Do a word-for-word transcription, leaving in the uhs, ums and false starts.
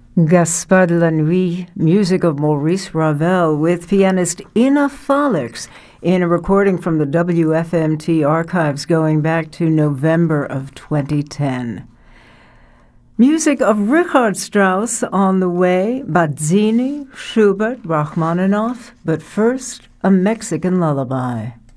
Gaspard de la Nuit, music of Maurice Ravel with pianist Ina Felix in a recording from the W F M T archives going back to November of twenty ten. Music of Richard Strauss on the way, Bazzini, Schubert, Rachmaninoff, but first, a Mexican lullaby.